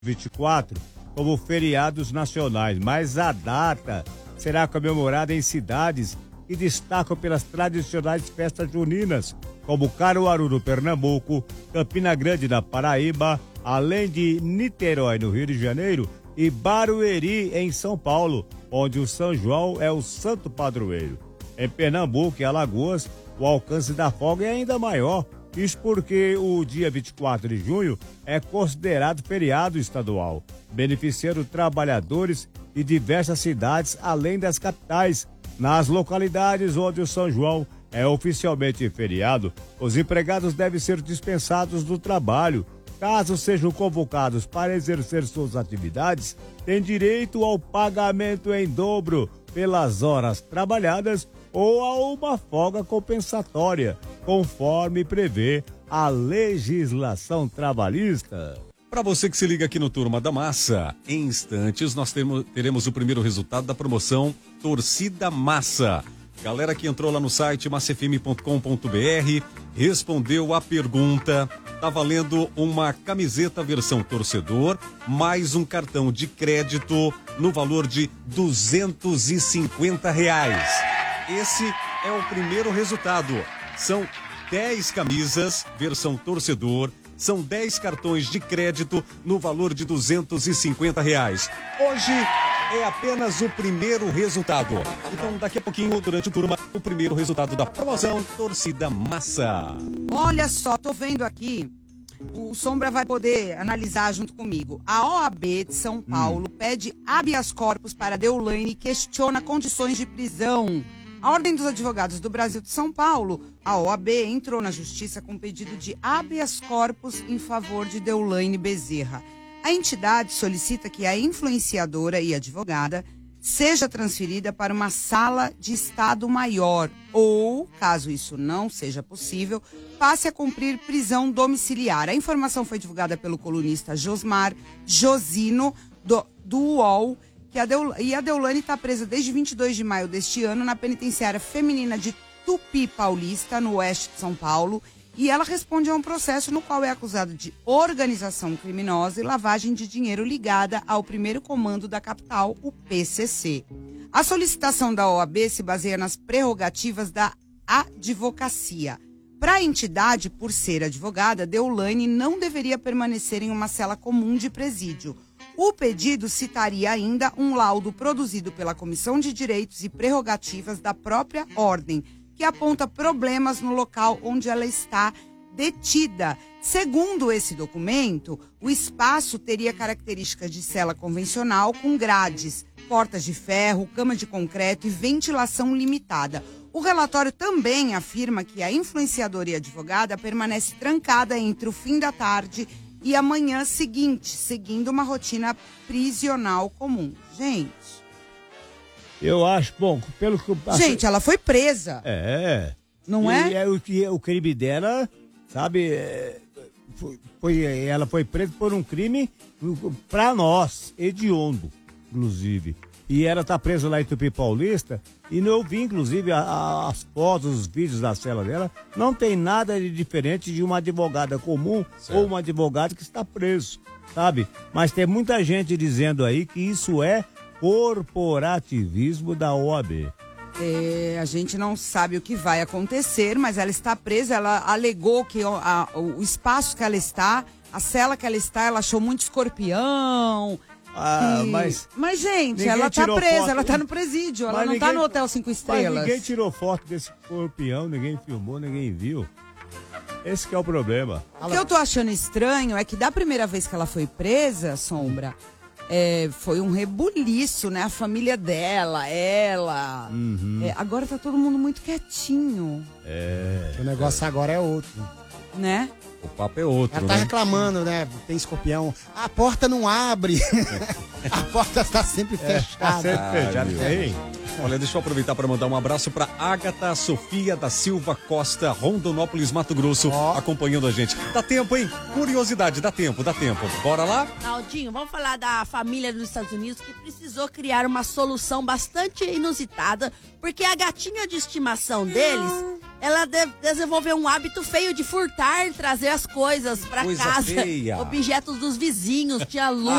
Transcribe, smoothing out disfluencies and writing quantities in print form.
24 como feriados nacionais, mas a data será comemorada em cidades que destacam pelas tradicionais festas juninas, como Caruaru, no Pernambuco, Campina Grande, na Paraíba, além de Niterói, no Rio de Janeiro, e Barueri, em São Paulo, onde o São João é o santo padroeiro. Em Pernambuco e Alagoas, o alcance da folga é ainda maior. Isso porque o dia 24 de junho é considerado feriado estadual, beneficiando trabalhadores de diversas cidades, além das capitais. Nas localidades onde o São João é oficialmente feriado, os empregados devem ser dispensados do trabalho. Caso sejam convocados para exercer suas atividades, têm direito ao pagamento em dobro pelas horas trabalhadas ou a uma folga compensatória, conforme prevê a legislação trabalhista. Para você que se liga aqui no Turma da Massa, em instantes nós teremos o primeiro resultado da promoção Torcida Massa. Galera que entrou lá no site massafm.com.br, respondeu a pergunta, tá valendo uma camiseta versão torcedor, mais um cartão de crédito no valor de R$250. Esse é o primeiro resultado. São 10 camisas, versão torcedor, são 10 cartões de crédito no valor de R$250. Hoje é apenas o primeiro resultado. Então, daqui a pouquinho, durante o turma, o primeiro resultado da promoção Torcida Massa. Olha só, tô vendo aqui, o Sombra vai poder analisar junto comigo. A OAB de São Paulo pede habeas corpus para Deolane e questiona condições de prisão. A Ordem dos Advogados do Brasil de São Paulo, a OAB, entrou na justiça com pedido de habeas corpus em favor de Deolane Bezerra. A entidade solicita que a influenciadora e advogada seja transferida para uma sala de estado maior ou, caso isso não seja possível, passe a cumprir prisão domiciliar. A informação foi divulgada pelo colunista Josmar Josino, do UOL, e a Deolane está presa desde 22 de maio deste ano na penitenciária feminina de Tupi Paulista, no oeste de São Paulo, e ela responde a um processo no qual é acusada de organização criminosa e lavagem de dinheiro ligada ao primeiro comando da capital, o PCC. A solicitação da OAB se baseia nas prerrogativas da advocacia. Para a entidade, por ser advogada, Deolane não deveria permanecer em uma cela comum de presídio. O pedido citaria ainda um laudo produzido pela Comissão de Direitos e Prerrogativas da própria Ordem, que aponta problemas no local onde ela está detida. Segundo esse documento, o espaço teria características de cela convencional com grades, portas de ferro, cama de concreto e ventilação limitada. O relatório também afirma que a influenciadora e advogada permanece trancada entre o fim da tarde e a manhã seguinte, seguindo uma rotina prisional comum. Gente... Eu acho, bom, pelo que... Gente, ela foi presa. É. Não é? O crime dela, sabe, ela foi presa por um crime, pra nós, hediondo, inclusive. E ela tá presa lá em Tupi Paulista, e eu vi, inclusive, as fotos, os vídeos da cela dela, não tem nada de diferente de uma advogada comum, certo, ou uma advogada que está preso, sabe? Mas tem muita gente dizendo aí que isso é corporativismo da OAB. A gente não sabe o que vai acontecer, mas ela está presa, ela alegou que o espaço que ela está, a cela que ela está, ela achou muito escorpião. Mas gente, ela tá presa, foto, ela tá no presídio, ela não tá no Hotel 5 Estrelas. Mas ninguém tirou foto desse escorpião, ninguém filmou, ninguém viu. Esse que é o problema. O que eu tô achando estranho é que da primeira vez que ela foi presa, Sombra, foi um rebuliço, né? A família dela, ela. Agora tá todo mundo muito quietinho. O negócio agora é outro. Né? O papo é outro, ela tá reclamando, né? Tem escorpião. A porta não abre. A porta tá sempre fechada. Tá sempre fechada. Olha, deixa eu aproveitar para mandar um abraço para Ágata Sofia da Silva Costa, Rondonópolis, Mato Grosso, acompanhando a gente. Dá tempo, hein? Curiosidade, dá tempo. Bora lá? Aldinho, vamos falar da família dos Estados Unidos que precisou criar uma solução bastante inusitada, porque a gatinha de estimação deles ela desenvolveu um hábito feio de furtar, trazer as coisas pra Coisa casa. feia. Objetos dos vizinhos, tinha luz.